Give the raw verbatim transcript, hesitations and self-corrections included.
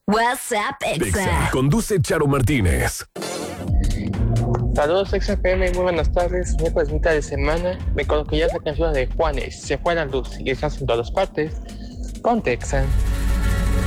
WhatsApp Exa, Exa. conduce Charo Martínez. Saludos Exa P M, muy buenas tardes, miércoles mitad de semana. Me coloqué ya la canción de Juanes, Se fue la luz y estás en todas partes. Ponte Exa.